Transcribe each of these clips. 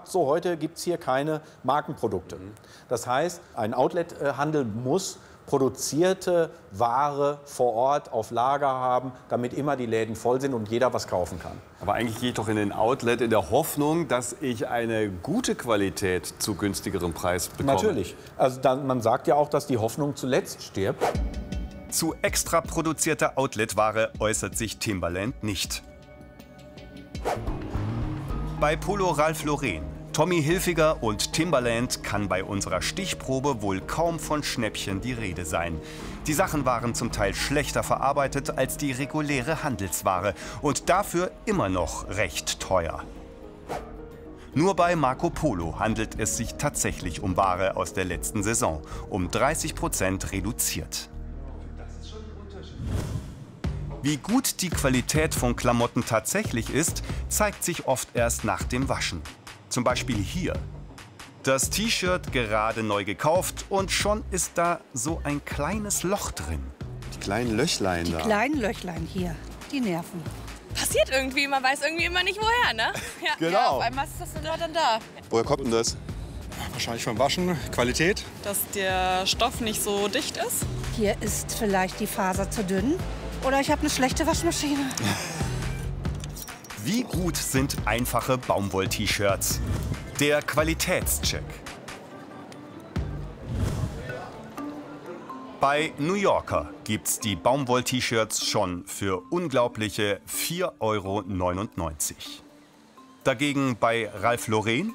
sagt, so heute gibt es hier keine Markenprodukte. Das heißt, ein Outlet-Handel muss produzierte Ware vor Ort auf Lager haben, damit immer die Läden voll sind und jeder was kaufen kann. Aber eigentlich gehe ich doch in den Outlet in der Hoffnung, dass ich eine gute Qualität zu günstigerem Preis bekomme. Natürlich. Also man sagt ja auch, dass die Hoffnung zuletzt stirbt. Zu extra produzierter Outlet-Ware äußert sich Timberland nicht. Bei Polo Ralph Lauren, Tommy Hilfiger und Timberland kann bei unserer Stichprobe wohl kaum von Schnäppchen die Rede sein. Die Sachen waren zum Teil schlechter verarbeitet als die reguläre Handelsware und dafür immer noch recht teuer. Nur bei Marco Polo handelt es sich tatsächlich um Ware aus der letzten Saison, um 30% reduziert. Wie gut die Qualität von Klamotten tatsächlich ist, zeigt sich oft erst nach dem Waschen. Zum Beispiel hier. Das T-Shirt gerade neu gekauft und schon ist da so ein kleines Loch drin. Die kleinen Löchlein da. Die kleinen Löchlein hier, die nerven. Passiert irgendwie, man weiß irgendwie immer nicht woher, ne? Ja, Genau. Ja, auf einmal ist das dann da. Woher kommt denn das? Wahrscheinlich vom Waschen, Qualität. Dass der Stoff nicht so dicht ist. Hier ist vielleicht die Faser zu dünn oder ich habe eine schlechte Waschmaschine. Wie gut sind einfache Baumwoll-T-Shirts? Der Qualitätscheck. Bei New Yorker gibt's die Baumwoll-T-Shirts schon für unglaubliche 4,99 €. Dagegen bei Ralph Lauren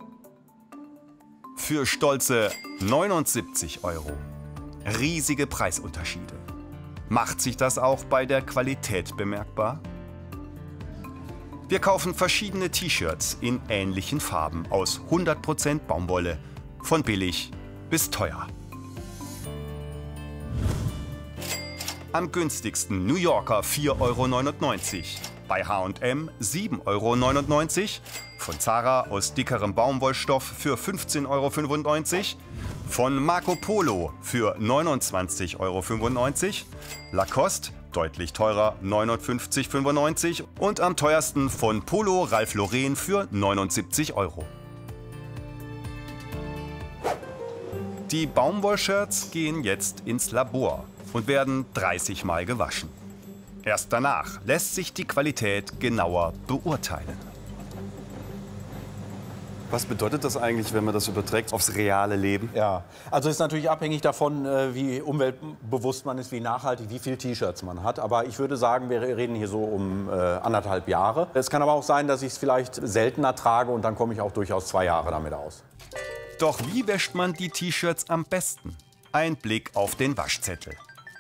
für stolze 79 €. Riesige Preisunterschiede. Macht sich das auch bei der Qualität bemerkbar? Wir kaufen verschiedene T-Shirts in ähnlichen Farben aus 100% Baumwolle, von billig bis teuer. Am günstigsten New Yorker 4,99 €, bei H&M 7,99 €, von Zara aus dickerem Baumwollstoff für 15,95 €, von Marco Polo für 29,95 €, Lacoste deutlich teurer 59,95 € und am teuersten von Polo Ralph Lauren für 79 €. Die Baumwollshirts gehen jetzt ins Labor und werden 30 Mal gewaschen. Erst danach lässt sich die Qualität genauer beurteilen. Was bedeutet das eigentlich, wenn man das überträgt aufs reale Leben? Ja, also ist natürlich abhängig davon, wie umweltbewusst man ist, wie nachhaltig, wie viele T-Shirts man hat. Aber ich würde sagen, wir reden hier so um 1,5 Jahre. Es kann aber auch sein, dass ich es vielleicht seltener trage und dann komme ich auch durchaus 2 Jahre damit aus. Doch wie wäscht man die T-Shirts am besten? Ein Blick auf den Waschzettel.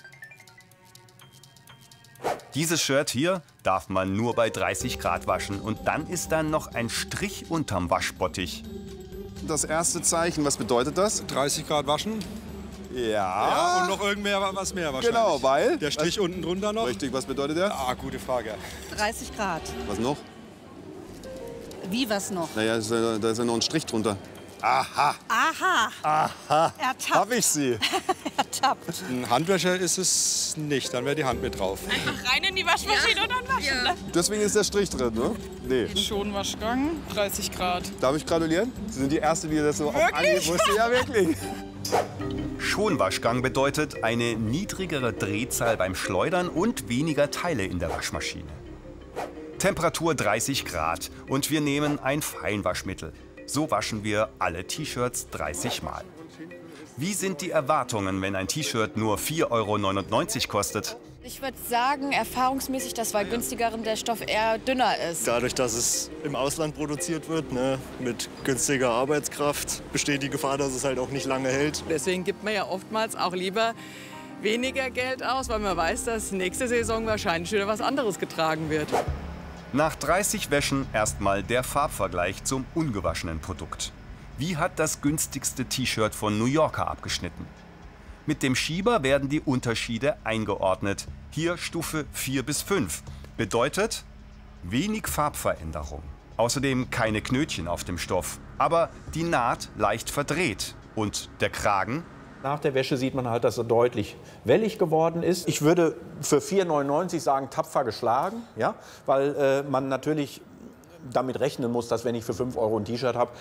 Dieses Shirt hier darf man nur bei 30 Grad waschen und dann ist da noch ein Strich unterm Waschbottich. Das erste Zeichen, was bedeutet das? 30 Grad waschen. Ja. Ja, und noch irgendwer was mehr wahrscheinlich. Genau, weil? Der Strich unten drunter noch. Richtig, was bedeutet der? Ah, gute Frage. 30 Grad. Was noch? Wie was noch? Naja, da ist ja noch ein Strich drunter. Aha. Aha, Ertappt. hab ich sie. Ertappt. Ein Handwäscher ist es nicht, dann wäre die Hand mit drauf. Einfach rein in die Waschmaschine und dann waschen. Ne? Deswegen ist der Strich drin, ne? Nee. Schonwaschgang, 30 Grad. Darf ich gratulieren? Sie sind die Erste, die das so auf Anhieb wusste. Ja, wirklich. Schonwaschgang bedeutet eine niedrigere Drehzahl beim Schleudern und weniger Teile in der Waschmaschine. Temperatur 30 Grad und wir nehmen ein Feinwaschmittel. So waschen wir alle T-Shirts 30 Mal. Wie sind die Erwartungen, wenn ein T-Shirt nur 4,99 € kostet? Ich würde sagen, erfahrungsmäßig, dass bei günstigeren der Stoff eher dünner ist. Dadurch, dass es im Ausland produziert wird, ne, mit günstiger Arbeitskraft, besteht die Gefahr, dass es halt auch nicht lange hält. Deswegen gibt man ja oftmals auch lieber weniger Geld aus, weil man weiß, dass nächste Saison wahrscheinlich wieder was anderes getragen wird. Nach 30 Wäschen erstmal der Farbvergleich zum ungewaschenen Produkt. Wie hat das günstigste T-Shirt von New Yorker abgeschnitten? Mit dem Schieber werden die Unterschiede eingeordnet. Hier Stufe 4 bis 5. Bedeutet wenig Farbveränderung. Außerdem keine Knötchen auf dem Stoff. Aber die Naht leicht verdreht. Und der Kragen? Nach der Wäsche sieht man halt, dass er deutlich wellig geworden ist. Ich würde für 4,99 € sagen, tapfer geschlagen, ja? Weil man natürlich damit rechnen muss, dass wenn ich für 5 € ein T-Shirt habe,